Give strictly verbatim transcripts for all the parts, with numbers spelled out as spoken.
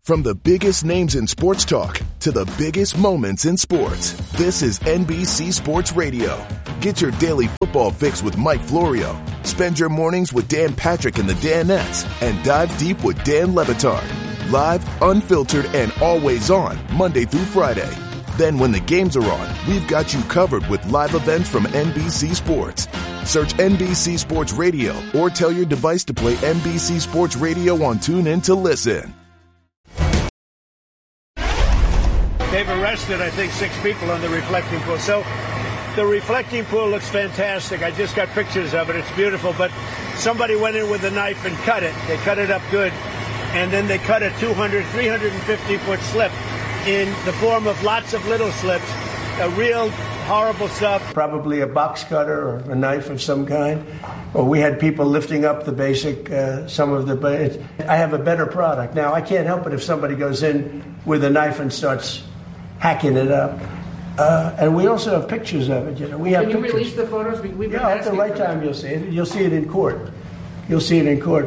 From the biggest names in sports talk to the biggest moments in sports, this is N B C Sports Radio. Get your daily football fix with Mike Florio. Spend your mornings with Dan Patrick and the Danettes, and dive deep with Dan Le Batard. Live, unfiltered, and always on, Monday through Friday. Then when the games are on, we've got you covered with live events from N B C Sports. Search N B C Sports Radio or tell your device to play N B C Sports Radio on TuneIn to listen. They've arrested, I think, six people on the reflecting pool. So the reflecting pool looks fantastic. I just got pictures of it. It's beautiful. But somebody went in with a knife and cut it. They cut it up good. And then they cut a two hundred, three hundred fifty foot slip in the form of lots of little slips. A real horrible stuff. Probably a box cutter or a knife of some kind. Or we had people lifting up the basic, uh, some of the, but it, I have a better product. Now, I can't help it if somebody goes in with a knife and starts hacking it up. Uh, and we also have pictures of it, you know. We have Can you pictures. release the photos? We, we've been yeah, at the right time you'll see it. You'll see it in court. You'll see it in court.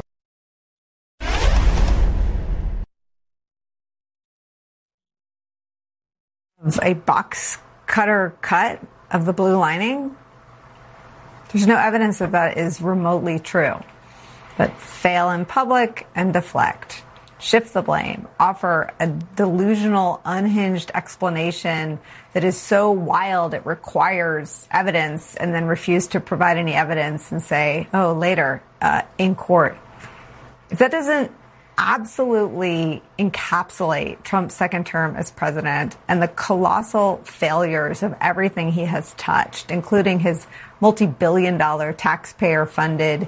A box cutter cut of the blue lining? There's no evidence that that is remotely true. But fail in public and deflect. Shift the blame, offer a delusional, unhinged explanation that is so wild it requires evidence, and then refuse to provide any evidence and say, oh, later, uh, in court. If that doesn't absolutely encapsulate Trump's second term as president and the colossal failures of everything he has touched, including his multi-billion dollar taxpayer-funded,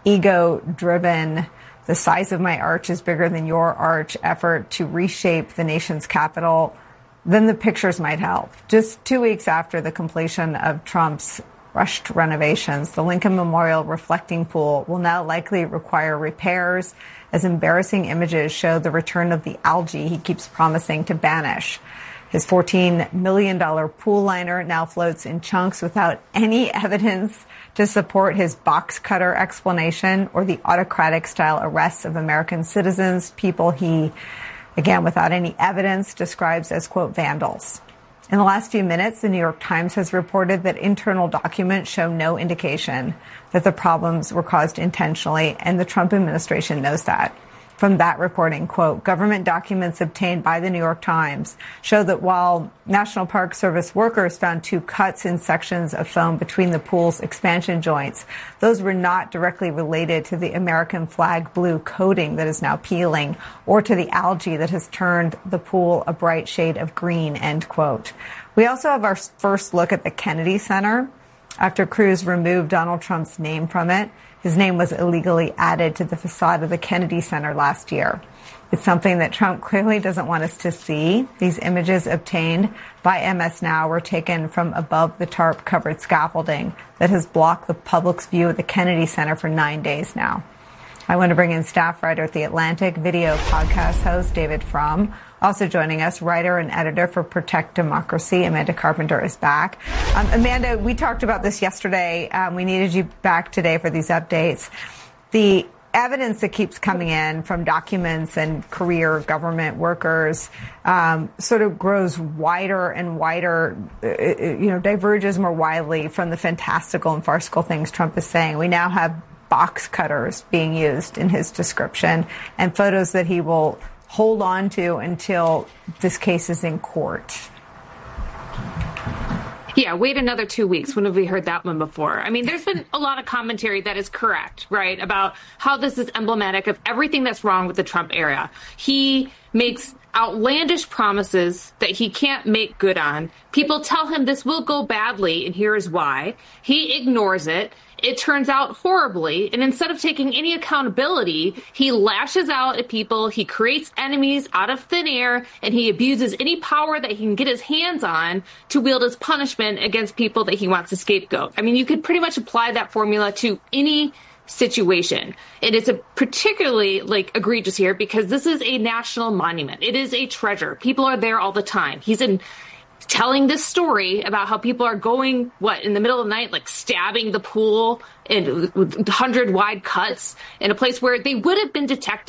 ego-driven, the size of my arch is bigger than your arch effort to reshape the nation's capital, then the pictures might help. Just two weeks after the completion of Trump's rushed renovations, the Lincoln Memorial reflecting pool will now likely require repairs, as embarrassing images show the return of the algae he keeps promising to banish. His fourteen million dollars pool liner now floats in chunks without any evidence to support his box cutter explanation or the autocratic style arrests of American citizens, people he, again, without any evidence, describes as, quote, vandals. In the last few minutes, the New York Times has reported that internal documents show no indication that the problems were caused intentionally, and the Trump administration knows that. From that reporting, quote, government documents obtained by the New York Times show that while National Park Service workers found two cuts in sections of foam between the pool's expansion joints, those were not directly related to the American flag blue coating that is now peeling or to the algae that has turned the pool a bright shade of green, end quote. We also have our first look at the Kennedy Center. After Cruz removed Donald Trump's name from it, his name was illegally added to the facade of the Kennedy Center last year. It's something that Trump clearly doesn't want us to see. These images obtained by M S Now were taken from above the tarp-covered scaffolding that has blocked the public's view of the Kennedy Center for nine days now. I want to bring in staff writer at The Atlantic, video podcast host David Frum. Also joining us, writer and editor for Protect Democracy, Amanda Carpenter is back. Um, Amanda, we talked about this yesterday. Um, we needed you back today for these updates. The evidence that keeps coming in from documents and career government workers um, sort of grows wider and wider, uh, you know, diverges more widely from the fantastical and farcical things Trump is saying. We now have box cutters being used in his description and photos that he will hold on to until this case is in court. Yeah, wait another two weeks. When have we heard that one before? I mean, there's been a lot of commentary that is correct, right, about how this is emblematic of everything that's wrong with the Trump era. He makes outlandish promises that he can't make good on. People tell him this will go badly, and here's why. He ignores it. It turns out horribly, and instead of taking any accountability, he lashes out at people, he creates enemies out of thin air, and he abuses any power that he can get his hands on to wield as punishment against people that he wants to scapegoat. I mean, you could pretty much apply that formula to any situation. And it's a particularly like egregious here because this is a national monument. It is a treasure. People are there all the time. He's in telling this story about how people are going, what, in the middle of the night, like stabbing the pool in with one hundred wide cuts in a place where they would have been detected.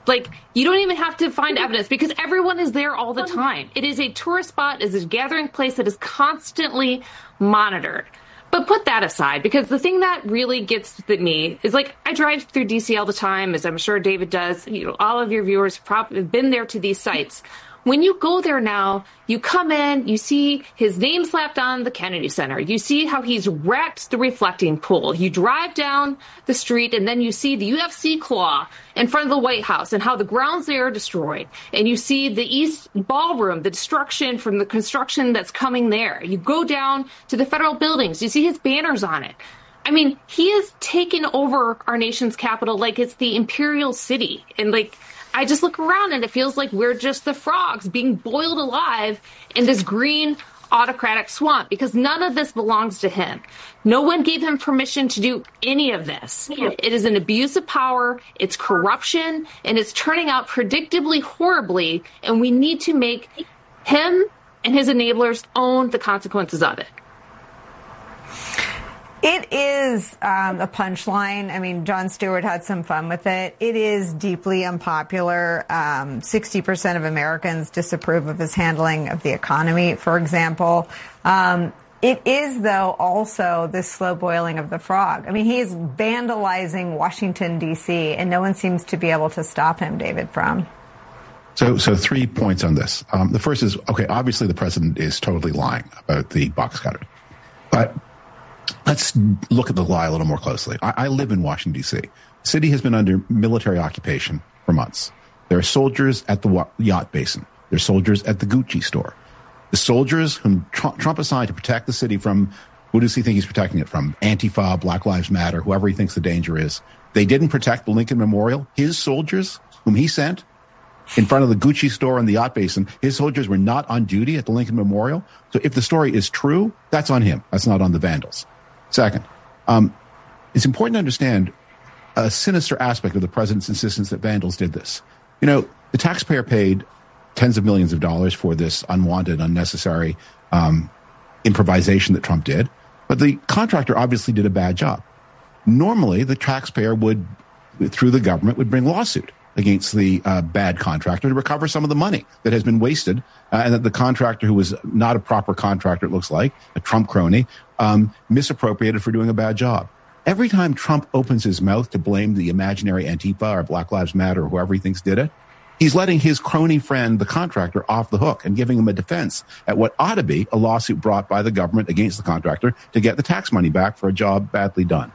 Like, you don't even have to find evidence because everyone is there all the time. It is a tourist spot, it is a gathering place that is constantly monitored. But put that aside, because the thing that really gets at me is, like, I drive through D C all the time, as I'm sure David does. You know, all of your viewers have probably been there to these sites. When you go there now, you come in, you see his name slapped on the Kennedy Center. You see how he's wrecked the reflecting pool. You drive down the street, and then you see the U F C claw in front of the White House and how the grounds there are destroyed. And you see the East Ballroom, the destruction from the construction that's coming there. You go down to the federal buildings. You see his banners on it. I mean, he has taken over our nation's capital like it's the imperial city. And, like, I just look around and it feels like we're just the frogs being boiled alive in this green autocratic swamp because none of this belongs to him. No one gave him permission to do any of this. It is an abuse of power, it's corruption, and it's turning out predictably horribly, and we need to make him and his enablers own the consequences of it. It is um, a punchline. I mean, Jon Stewart had some fun with it. It is deeply unpopular. Um, sixty percent of Americans disapprove of his handling of the economy, for example. Um, it is, though, also this slow boiling of the frog. I mean, he's vandalizing Washington, D C, and no one seems to be able to stop him, David Frum. So, so three points on this. Um, the first is, okay, obviously the president is totally lying about the box cutter. But let's look at the lie a little more closely. I, I live in Washington, D C. The city has been under military occupation for months. There are soldiers at the wa- yacht basin. There are soldiers at the Gucci store. The soldiers whom Trump, Trump assigned to protect the city from, who does he think he's protecting it from? Antifa, Black Lives Matter, whoever he thinks the danger is. They didn't protect the Lincoln Memorial. His soldiers, whom he sent in front of the Gucci store and the yacht basin, his soldiers were not on duty at the Lincoln Memorial. So if the story is true, that's on him. That's not on the vandals. Second, um, it's important to understand a sinister aspect of the president's insistence that vandals did this. You know, the taxpayer paid tens of millions of dollars for this unwanted, unnecessary um, improvisation that Trump did, but the contractor obviously did a bad job. Normally, the taxpayer would, through the government, would bring lawsuit against the uh, bad contractor to recover some of the money that has been wasted, uh, and that the contractor, who was not a proper contractor, it looks like, a Trump crony, um, misappropriated for doing a bad job. Every time Trump opens his mouth to blame the imaginary Antifa or Black Lives Matter or whoever he thinks did it, he's letting his crony friend, the contractor, off the hook and giving him a defense at what ought to be a lawsuit brought by the government against the contractor to get the tax money back for a job badly done.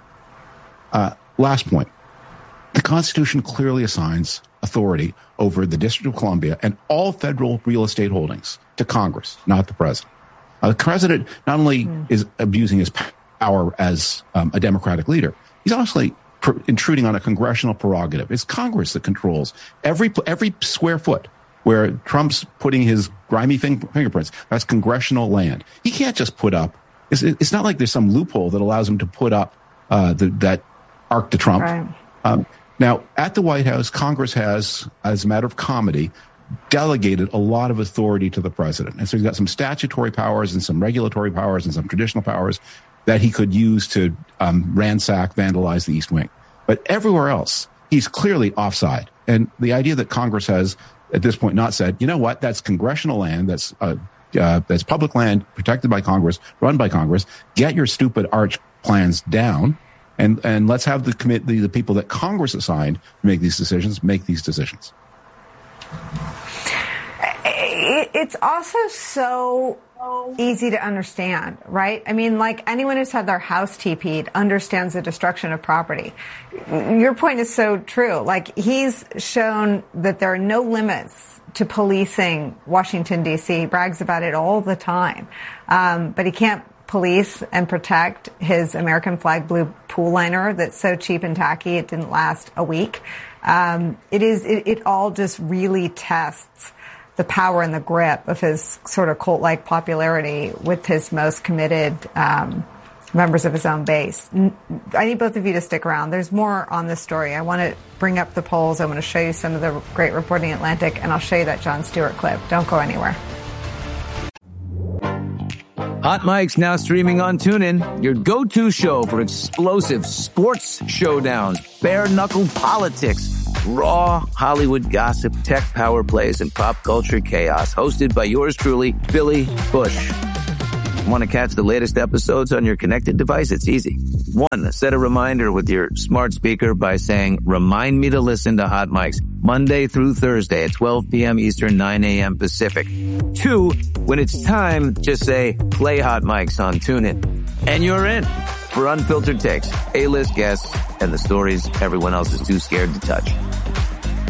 Uh, last point. The Constitution clearly assigns authority over the District of Columbia and all federal real estate holdings to Congress, not the president. Uh, the president not only mm. is abusing his power as um, a Democratic leader, he's honestly pr- intruding on a congressional prerogative. It's Congress that controls every every square foot where Trump's putting his grimy fing- fingerprints. That's congressional land. He can't just put up. It's, it's not like there's some loophole that allows him to put up uh, the, that Arc de Trump. Right. Um, Now, at the White House, Congress has, as a matter of comedy, delegated a lot of authority to the president. And so he's got some statutory powers and some regulatory powers and some traditional powers that he could use to um, ransack, vandalize the East Wing. But everywhere else, he's clearly offside. And the idea that Congress has, at this point, not said, you know what, that's congressional land, that's uh, uh, that's public land protected by Congress, run by Congress, get your stupid arch plans down. And and let's have the commit the, the people that Congress assigned to make these decisions make these decisions. It's also so easy to understand, right? I mean, like anyone who's had their house T P'd understands the destruction of property. Your point is so true. Like, he's shown that there are no limits to policing Washington, D C. He brags about it all the time. Um, but he can't police and protect his American flag blue pool liner that's so cheap and tacky it didn't last a week. Um, it is it, it all just really tests the power and the grip of his sort of cult-like popularity with his most committed um, members of his own base. I need both of you to stick around. There's more on this story. I want to bring up the polls. I want to show you some of the great reporting in Atlantic, and I'll show you that Jon Stewart clip. Don't go anywhere. Hot Mic's now streaming on TuneIn, your go-to show for explosive sports showdowns, bare-knuckle politics, Raw Hollywood gossip, tech power plays, and pop culture chaos. Hosted by yours truly, Billy Bush. Want to catch the latest episodes on your connected device? It's easy. One, set a reminder with your smart speaker by saying, remind me to listen to Hot Mics Monday through Thursday at twelve p.m. Eastern, nine a.m. Pacific. Two, when it's time, just say, play Hot Mics on TuneIn. And you're in for unfiltered takes, A-list guests, and the stories everyone else is too scared to touch.